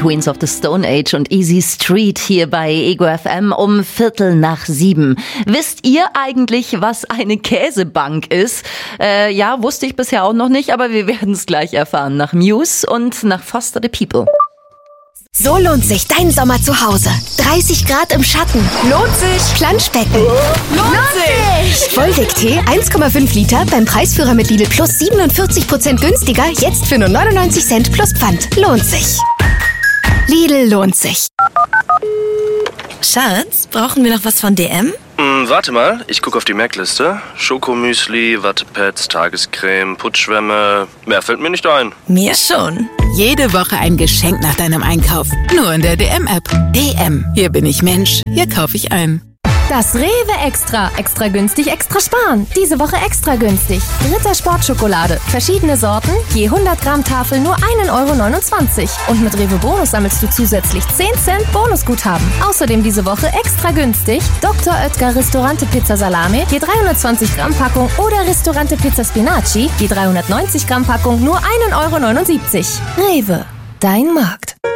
Queens of the Stone Age und Easy Street hier bei Ego FM um 7:15. Wisst ihr eigentlich, was eine Käsebank ist? Ja, wusste ich bisher auch noch nicht, aber wir werden es gleich erfahren. Nach Muse und nach Foster the People. So lohnt sich dein Sommer zu Hause. 30 Grad im Schatten. Lohnt sich. Planschbecken. Lohnt sich. Volvic-Tee 1,5 Liter beim Preisführer mit Lidl Plus 47% günstiger. Jetzt für nur 99 Cent plus Pfand. Lohnt sich. Lidl lohnt sich. Schatz, brauchen wir noch was von DM? Warte mal, ich gucke auf die Merkliste. Schokomüsli, Wattepads, Tagescreme, Putzschwämme. Mehr fällt mir nicht ein. Mir schon. Jede Woche ein Geschenk nach deinem Einkauf. Nur in der DM-App. DM. Hier bin ich Mensch. Hier kaufe ich ein. Das Rewe Extra. Extra günstig, extra sparen. Diese Woche extra günstig. Ritter Sportschokolade. Verschiedene Sorten. Je 100 Gramm Tafel nur 1,29 €. Und mit Rewe Bonus sammelst du zusätzlich 10 Cent Bonusguthaben. Außerdem diese Woche extra günstig. Dr. Oetker Ristorante Pizza Salame. Je 320 Gramm Packung. Oder Ristorante Pizza Spinaci. Je 390 Gramm Packung nur 1,79 €. Rewe. Dein Markt.